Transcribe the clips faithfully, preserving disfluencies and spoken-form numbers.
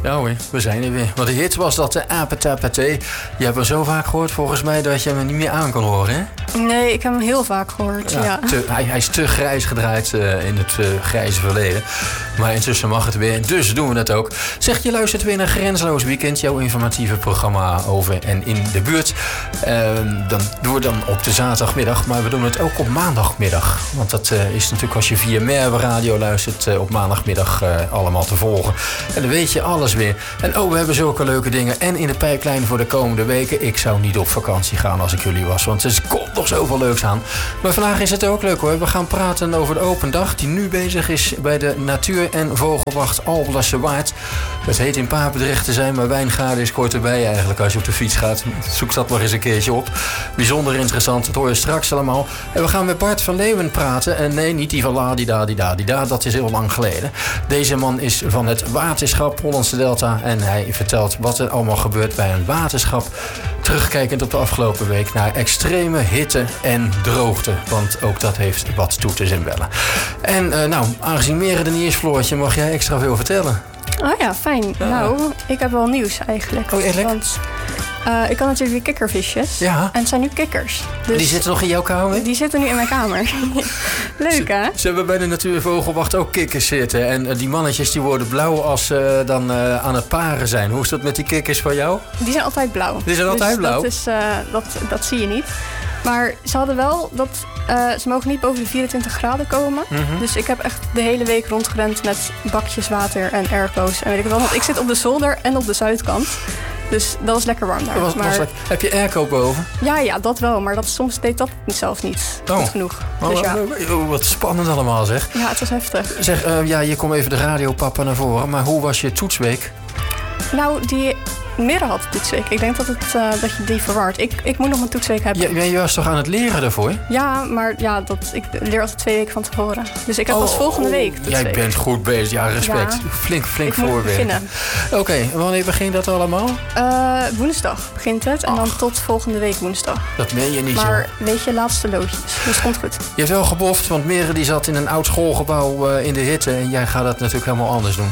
Ja hoor, we zijn er weer. Wat een hit was dat, de Apetapaté. Je hebt hem zo vaak gehoord volgens mij dat je hem niet meer aan kan horen, hè? Nee, ik heb hem heel vaak gehoord, ja. ja. Te, hij, hij is te grijs gedraaid uh, in het uh, grijze verleden. Maar intussen mag het weer, dus doen we het ook. Zeg, je luistert weer naar Grensloos Weekend, jouw informatieve programma over en in de buurt. Uh, dan doen we dan op de zaterdagmiddag, maar we doen het ook op maandagmiddag. Want dat uh, is natuurlijk als je via Merwe Radio luistert uh, op maandagmiddag uh, allemaal te volgen. En dan weet je alles weer. En oh, we hebben zulke leuke dingen. En in de pijplijn voor de komende weken. Ik zou niet op vakantie gaan als ik jullie was, want er komt nog zoveel leuks aan. Maar vandaag is het ook leuk hoor. We gaan praten over de open dag die nu bezig is bij de Natuur- en Vogelwacht Alblassche Waard. Het heet in Papendrecht te zijn, maar Wijngaarden is kort erbij eigenlijk als je op de fiets gaat. Zoek dat maar eens een keertje op. Bijzonder interessant, dat hoor je straks allemaal. En we gaan met Bart van Leeuwen praten. En nee, niet die van la-di-da-di-da-di-da, dat is heel lang geleden. Deze man is van het waterschap Hollandse Delta en hij vertelt wat er allemaal gebeurt bij een waterschap. Terugkijkend op de afgelopen week naar extreme hitte en droogte. Want ook dat heeft wat toeters en bellen. En uh, nou, aangezien Mere er niet is, Floortje, mag jij extra veel vertellen? Oh ja, fijn. Ja. Nou, ik heb wel nieuws eigenlijk. Oh, eerlijk? Want uh, ik had natuurlijk weer kikkervisjes. Ja. En het zijn nu kikkers. Dus die zitten nog in jouw kamer? Die zitten nu in mijn kamer. Leuk, hè? Ze, ze hebben bij de Natuur- en Vogelwacht ook kikkers zitten. En uh, die mannetjes die worden blauw als ze uh, dan uh, aan het paren zijn. Hoe is dat met die kikkers van jou? Die zijn altijd blauw. Die zijn altijd dus blauw? Dat, is, uh, dat, dat zie je niet. Maar ze hadden wel dat uh, ze mogen niet boven de vierentwintig graden komen. Mm-hmm. Dus ik heb echt de hele week rondgerend met bakjes water en airco's. En weet ik wel, want ik zit op de zolder en op de zuidkant. Dus dat is lekker warm daar. Was, maar, was dat, heb je airco boven? Ja, ja, dat wel. Maar dat, soms deed dat zelf niet oh. goed genoeg. Oh, dus ja. oh, wat spannend allemaal zeg. Ja, het was heftig. Zeg, uh, ja, je komt even de radiopapa naar voren. Maar hoe was je toetsweek? Nou, die Mere had toetsweek. Ik denk dat, het, uh, dat je die verward. Ik, ik moet nog mijn toetsweek hebben. Ja, je was toch aan het leren daarvoor? Ja, maar ja, dat, ik leer altijd twee weken van tevoren. Dus ik heb oh, pas volgende week toetsweek. Jij bent goed bezig. Ja, respect. Ja, flink, flink voorwerken. Oké, okay, wanneer begint dat allemaal? Uh, woensdag begint het. En Ach. dan tot volgende week woensdag. Dat meen je niet, Maar joh. weet je, laatste loodjes. Dus het komt goed. Je hebt wel geboft, want Mere die zat in een oud schoolgebouw uh, in de hitte. En jij gaat dat natuurlijk helemaal anders doen.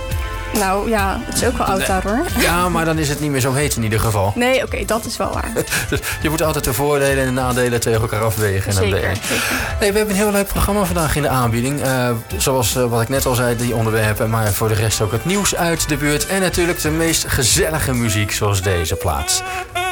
Nou ja, het is ook wel oud nee. daar hoor. Ja, maar dan is het niet meer zo heet in ieder geval. Nee, oké, okay, dat is wel waar. Dus je moet altijd de voordelen en de nadelen tegen elkaar afwegen. Zeker, en zeker. Hey, we hebben een heel leuk programma vandaag in de aanbieding. Uh, zoals uh, wat ik net al zei, die onderwerpen. Maar voor de rest ook het nieuws uit de buurt. En natuurlijk de meest gezellige muziek zoals deze plaats.